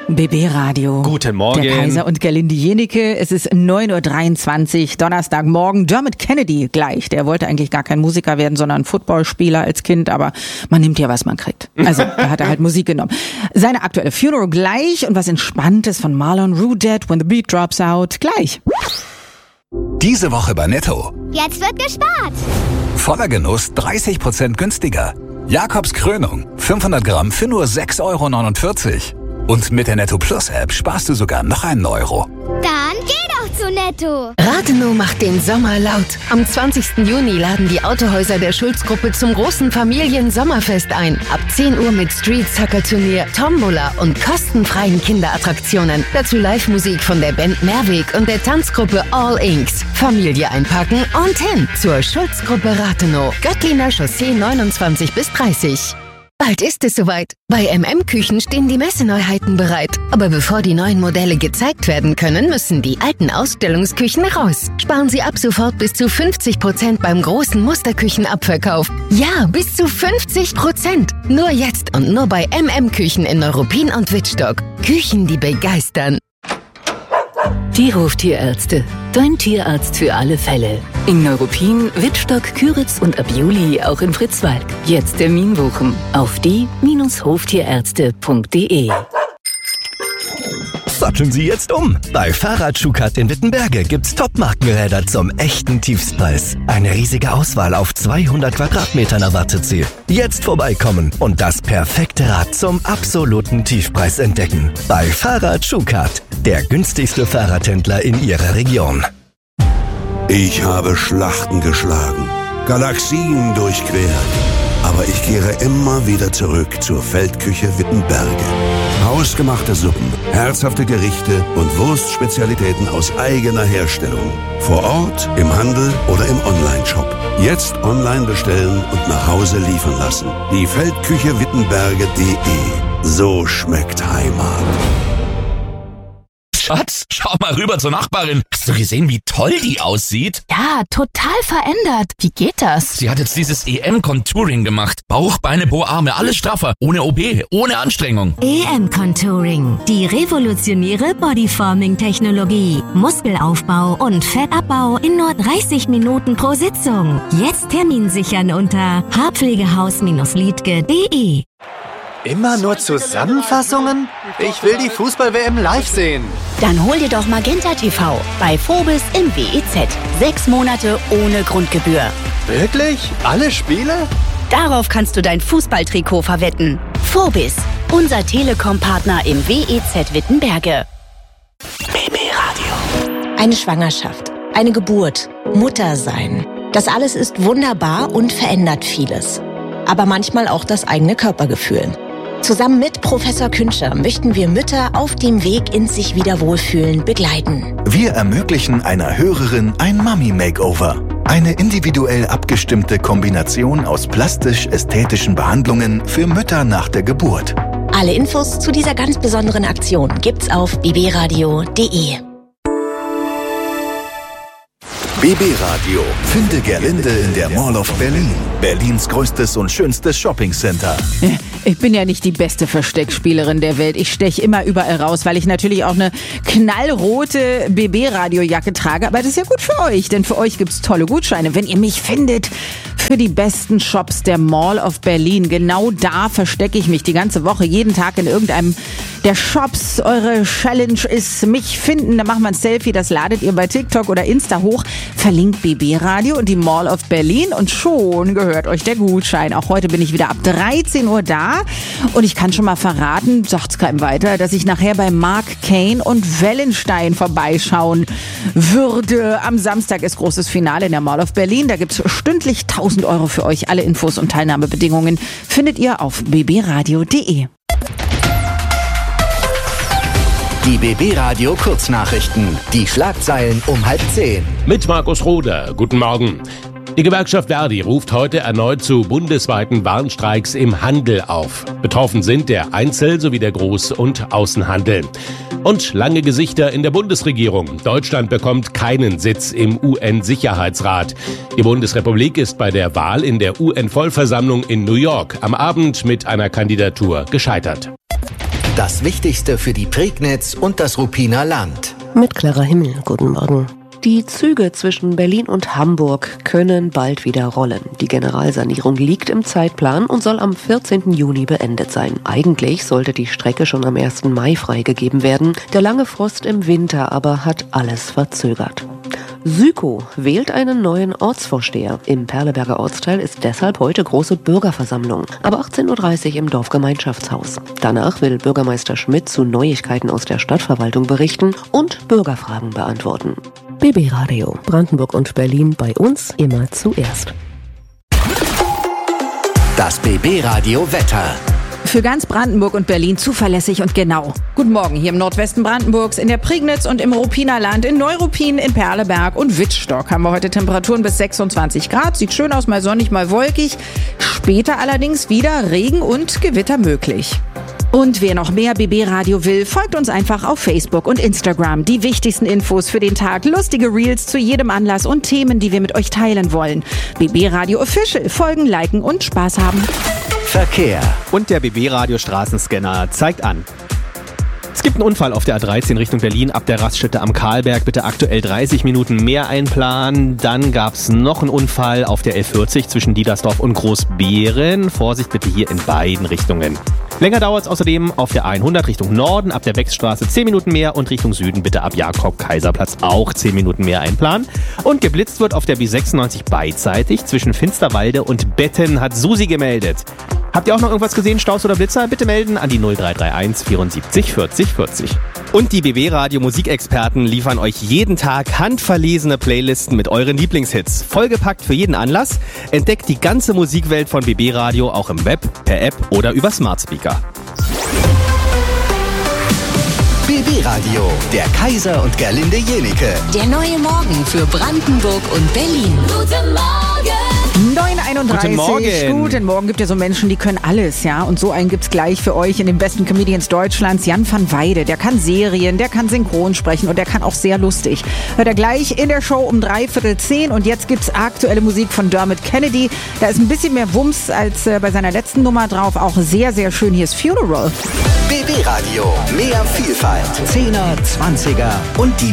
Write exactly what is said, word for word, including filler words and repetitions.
B B Radio. Guten Morgen. Der Kaiser und Gerlinde Jenike. Es ist neun Uhr dreiundzwanzig, Donnerstagmorgen. Dermot Kennedy gleich. Der wollte eigentlich gar kein Musiker werden, sondern Footballspieler als Kind. Aber man nimmt ja, was man kriegt. Also, da hat er halt Musik genommen. Seine aktuelle Funeral gleich und was Entspanntes von Marlon Rudet, When the Beat Drops Out, gleich. Diese Woche bei Netto. Jetzt wird gespart. Voller Genuss dreißig Prozent günstiger. Jakobs Krönung, fünfhundert Gramm für nur sechs Euro neunundvierzig. Und mit der Netto Plus App sparst du sogar noch einen Euro. Dann geh doch zu Netto. Rathenow macht den Sommer laut. Am zwanzigsten Juni laden die Autohäuser der Schulz-Gruppe zum großen Familien-Sommerfest ein. Ab zehn Uhr mit Street-Soccer-Turnier, Tombola und kostenfreien Kinderattraktionen. Dazu Live-Musik von der Band Mehrweg und der Tanzgruppe All Inks. Familie einpacken und hin zur Schulz-Gruppe Rathenow. Göttliner Chaussee neunundzwanzig bis dreißig. Bald ist es soweit. Bei M M Küchen stehen die Messeneuheiten bereit. Aber bevor die neuen Modelle gezeigt werden können, müssen die alten Ausstellungsküchen raus. Sparen Sie ab sofort bis zu fünfzig Prozent beim großen Musterküchenabverkauf. Ja, bis zu fünfzig Prozent. Nur jetzt und nur bei M M Küchen in Neuruppin und Wittstock. Küchen, die begeistern. Die Hoftierärzte. Dein Tierarzt für alle Fälle. In Neuruppin, Wittstock, Küritz und ab Juli auch in Fritzwalk. Jetzt Termin buchen auf die Hoftierärzte punkt de. Satteln Sie jetzt um. Bei Fahrrad Schukat in Wittenberge gibt's Top-Markenräder zum echten Tiefstpreis. Eine riesige Auswahl auf zweihundert Quadratmetern erwartet Sie. Jetzt vorbeikommen und das perfekte Rad zum absoluten Tiefpreis entdecken. Bei Fahrrad Schukat, der günstigste Fahrradhändler in Ihrer Region. Ich habe Schlachten geschlagen, Galaxien durchquert, aber ich kehre immer wieder zurück zur Feldküche Wittenberge. Hausgemachte Suppen, herzhafte Gerichte und Wurstspezialitäten aus eigener Herstellung. Vor Ort, im Handel oder im Onlineshop. Jetzt online bestellen und nach Hause liefern lassen. Die Feldküche Wittenberge punkt de. So schmeckt Heimat. Schatz, schau mal rüber zur Nachbarin. Hast du gesehen, wie toll die aussieht? Ja, total verändert. Wie geht das? Sie hat jetzt dieses E M-Contouring gemacht. Bauch, Beine, Po, Arme, alles straffer. Ohne O P, ohne Anstrengung. E M-Contouring. Die revolutionäre Bodyforming-Technologie. Muskelaufbau und Fettabbau in nur dreißig Minuten pro Sitzung. Jetzt Termin sichern unter haarpflegehaus Liedke punkt de. Immer nur Zusammenfassungen? Ich will die Fußball-W M live sehen. Dann hol dir doch Magenta T V bei Phobis im W E Z. Sechs Monate ohne Grundgebühr. Wirklich? Alle Spiele? Darauf kannst du dein Fußballtrikot verwetten. Phobis, unser Telekom-Partner im W E Z Wittenberge. B B Radio. Eine Schwangerschaft, eine Geburt, Muttersein. Das alles ist wunderbar und verändert vieles. Aber manchmal auch das eigene Körpergefühl. Zusammen mit Professor Künscher möchten wir Mütter auf dem Weg ins sich wieder wohlfühlen begleiten. Wir ermöglichen einer Hörerin ein Mami-Makeover. Eine individuell abgestimmte Kombination aus plastisch-ästhetischen Behandlungen für Mütter nach der Geburt. Alle Infos zu dieser ganz besonderen Aktion gibt's auf b b radio punkt de. B B Radio. Finde Gerlinde in der Mall of Berlin. Berlins größtes und schönstes Shoppingcenter. Ich bin ja nicht die beste Versteckspielerin der Welt. Ich steche immer überall raus, weil ich natürlich auch eine knallrote B B-Radio-Jacke trage. Aber das ist ja gut für euch, denn für euch gibt's tolle Gutscheine, wenn ihr mich findet für die besten Shops der Mall of Berlin. Genau da verstecke ich mich die ganze Woche, jeden Tag in irgendeinem der Shops. Eure Challenge ist mich finden. Da macht man ein Selfie, das ladet ihr bei TikTok oder Insta hoch. Verlinkt B B-Radio und die Mall of Berlin und schon gehört euch der Gutschein. Auch heute bin ich wieder ab dreizehn Uhr da und ich kann schon mal verraten, sagt's keinem weiter, dass ich nachher bei Mark Kane und Wellenstein vorbeischauen würde. Am Samstag ist großes Finale in der Mall of Berlin. Da gibt's stündlich tausend Euro für euch. Alle Infos und Teilnahmebedingungen findet ihr auf b b radio punkt de. Die B B Radio Kurznachrichten. Die Schlagzeilen um halb zehn. Mit Markus Roder. Guten Morgen. Die Gewerkschaft Verdi ruft heute erneut zu bundesweiten Warnstreiks im Handel auf. Betroffen sind der Einzel- sowie der Groß- und Außenhandel. Und lange Gesichter in der Bundesregierung. Deutschland bekommt keinen Sitz im U N-Sicherheitsrat. Die Bundesrepublik ist bei der Wahl in der U N-Vollversammlung in New York am Abend mit einer Kandidatur gescheitert. Das Wichtigste für die Prignitz und das Ruppiner Land. Mit Clara Himmel, guten Morgen. Die Züge zwischen Berlin und Hamburg können bald wieder rollen. Die Generalsanierung liegt im Zeitplan und soll am vierzehnten Juni beendet sein. Eigentlich sollte die Strecke schon am ersten Mai freigegeben werden. Der lange Frost im Winter aber hat alles verzögert. Sükow wählt einen neuen Ortsvorsteher. Im Perleberger Ortsteil ist deshalb heute große Bürgerversammlung. Ab achtzehn Uhr dreißig im Dorfgemeinschaftshaus. Danach will Bürgermeister Schmidt zu Neuigkeiten aus der Stadtverwaltung berichten und Bürgerfragen beantworten. B B Radio, Brandenburg und Berlin bei uns immer zuerst. Das B B Radio Wetter. Für ganz Brandenburg und Berlin zuverlässig und genau. Guten Morgen hier im Nordwesten Brandenburgs, in der Prignitz und im Ruppiner Land, in Neuruppin, in Perleberg und Wittstock haben wir heute Temperaturen bis sechsundzwanzig Grad. Sieht schön aus, mal sonnig, mal wolkig. Später allerdings wieder Regen und Gewitter möglich. Und wer noch mehr B B Radio will, folgt uns einfach auf Facebook und Instagram. Die wichtigsten Infos für den Tag, lustige Reels zu jedem Anlass und Themen, die wir mit euch teilen wollen. B B Radio Official, folgen, liken und Spaß haben. Verkehr. Und der B B Radio Straßenscanner zeigt an. Es gibt einen Unfall auf der A dreizehn Richtung Berlin ab der Raststätte am Karlberg. Bitte aktuell dreißig Minuten mehr einplanen. Dann gab es noch einen Unfall auf der L vierzig zwischen Diedersdorf und Großbeeren. Vorsicht bitte hier in beiden Richtungen. Länger dauert es außerdem auf der hundert Richtung Norden, ab der Beckstraße zehn Minuten mehr und Richtung Süden bitte ab Jakob-Kaiserplatz auch zehn Minuten mehr einplanen. Und geblitzt wird auf der B sechsundneunzig beidseitig zwischen Finsterwalde und Betten, hat Susi gemeldet. Habt ihr auch noch irgendwas gesehen, Staus oder Blitzer? Bitte melden an die null drei drei eins vierundsiebzig vierzig vierzig. Und die B B Radio Musikexperten liefern euch jeden Tag handverlesene Playlisten mit euren Lieblingshits. Vollgepackt für jeden Anlass. Entdeckt die ganze Musikwelt von B B Radio auch im Web, per App oder über Smart Speaker. B B Radio, der Kaiser und Gerlinde Jenike. Der neue Morgen für Brandenburg und Berlin. Guten Morgen! neun Uhr einunddreißig. Guten Morgen. Guten Morgen. Gibt ja so Menschen, die können alles, ja. Und so einen gibt's gleich für euch in den besten Comedians Deutschlands. Jan van Weide. Der kann Serien, der kann synchron sprechen und der kann auch sehr lustig. Hört er gleich in der Show um dreiviertel zehn. Und jetzt gibt's aktuelle Musik von Dermot Kennedy. Da ist ein bisschen mehr Wumms als äh, bei seiner letzten Nummer drauf. Auch sehr, sehr schön. Hier ist Funeral. B B Radio, mehr Vielfalt. Zehner, Zwanziger und die